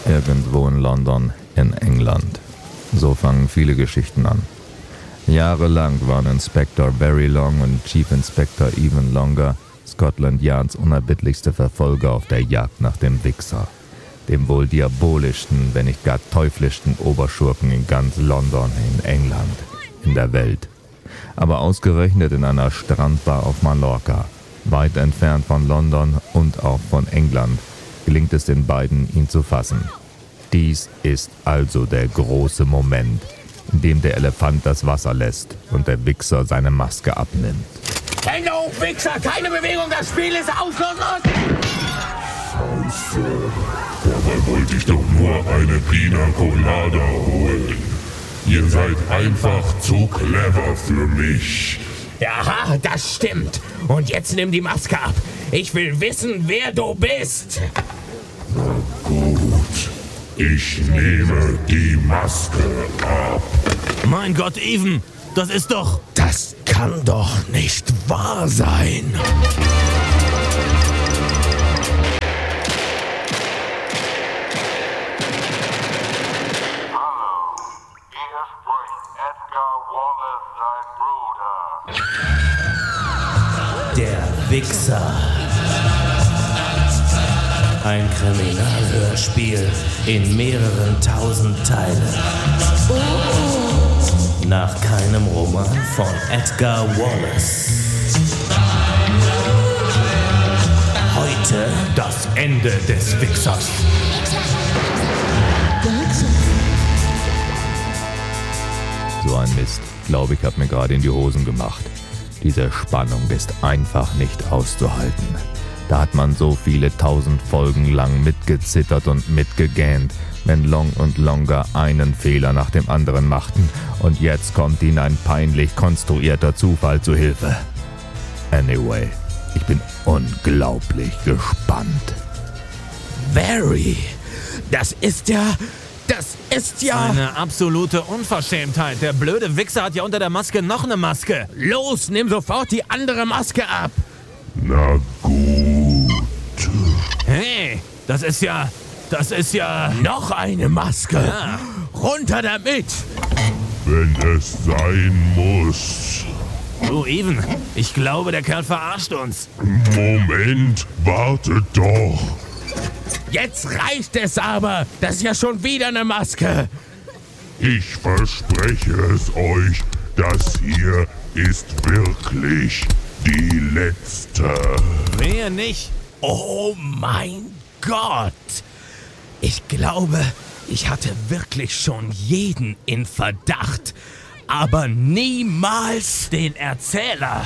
Irgendwo in London, in England. So fangen viele Geschichten an. Jahrelang waren Inspector Very Long und Chief Inspector Even Longer Scotland Yards unerbittlichste Verfolger auf der Jagd nach dem Wichser, dem wohl diabolischsten, wenn nicht gar teuflischsten Oberschurken in ganz London, in England, in der Welt. Aber ausgerechnet in einer Strandbar auf Mallorca, weit entfernt von London und auch von England, gelingt es den beiden, ihn zu fassen. Dies ist also der große Moment, in dem der Elefant das Wasser lässt und der Wichser seine Maske abnimmt. Hände hoch, Wichser! Keine Bewegung, das Spiel ist ausgeschlossen! Scheiße. Dabei wollte ich doch nur eine Pina Colada holen. Ihr seid einfach zu clever für mich. Ja, das stimmt. Und jetzt nimm die Maske ab. Ich will wissen, wer du bist. Na gut. Ich nehme die Maske ab. Mein Gott, Even, das ist doch... Das kann doch nicht wahr sein. Der Wichser. Ein Kriminalhörspiel in mehreren tausend Teilen. Nach keinem Roman von Edgar Wallace. Heute das Ende des Wichsers. So ein Mist, glaube ich, hat mir gerade in die Hosen gemacht. Diese Spannung ist einfach nicht auszuhalten. Da hat man so viele 1000 Folgen lang mitgezittert und mitgegähnt, wenn Long und Longer einen Fehler nach dem anderen machten. Und jetzt kommt ihnen ein peinlich konstruierter Zufall zu Hilfe. Anyway, ich bin unglaublich gespannt. Very, das ist ja... Eine absolute Unverschämtheit. Der blöde Wichser hat ja unter der Maske noch eine Maske. Los, nimm sofort die andere Maske ab. Na gut. Hey, das ist ja... Noch eine Maske. Ja. Runter damit. Wenn es sein muss. Du, Even, ich glaube, der Kerl verarscht uns. Moment, wartet doch. Jetzt reicht es aber. Das ist ja schon wieder eine Maske. Ich verspreche es euch, das hier ist wirklich die letzte. Wehe nicht. Oh mein Gott. Ich glaube, ich hatte wirklich schon jeden in Verdacht, aber niemals Den Erzähler.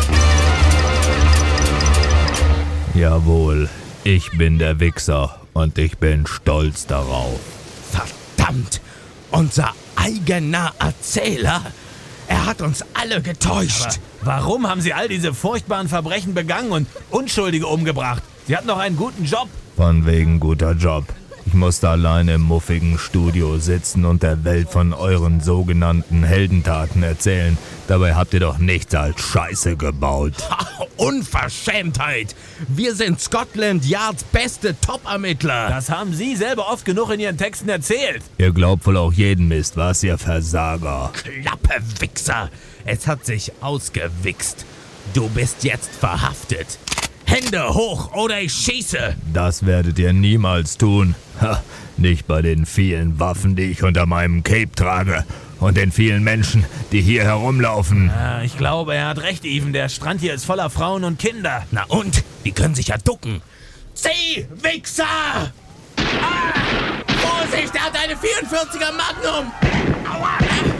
Jawohl, ich bin der Wichser und ich bin stolz darauf. verdammt, unser eigener Erzähler. Er hat uns alle getäuscht. Aber warum haben sie all diese furchtbaren Verbrechen begangen und Unschuldige umgebracht? Sie hatten doch einen guten Job. Von wegen guter Job. Ich musste alleine im muffigen Studio sitzen und der Welt von euren sogenannten Heldentaten erzählen. Dabei habt ihr doch nichts als Scheiße gebaut. Unverschämtheit! Wir sind Scotland Yards beste Top-Ermittler. Das haben Sie selber oft genug in Ihren Texten erzählt. Ihr glaubt wohl auch jeden Mist, was, ihr Versager? Klappe, Wichser! Es hat sich ausgewichst. Du bist jetzt verhaftet. Hände hoch oder ich schieße! Das werdet ihr niemals tun. Ha, nicht bei den vielen Waffen, die ich unter meinem Cape trage. Und den vielen Menschen, die hier herumlaufen. Ja, ich glaube, er hat recht, Even. Der Strand hier ist voller Frauen und Kinder. Na und? Die können sich ja ducken. Zieh, Wichser! Ah! Vorsicht, er hat eine 44er Magnum! Aua!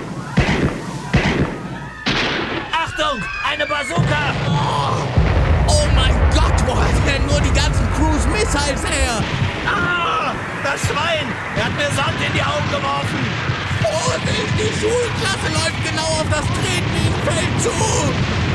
Achtung, eine Bazooka! Oh mein Gott, wo hat er nur die ganzen Cruise Missiles her? Ah, das Schwein! Er hat mir Sand in die Augen geworfen! Vorsicht, die Schulklasse läuft genau auf das Tretminenfeld zu!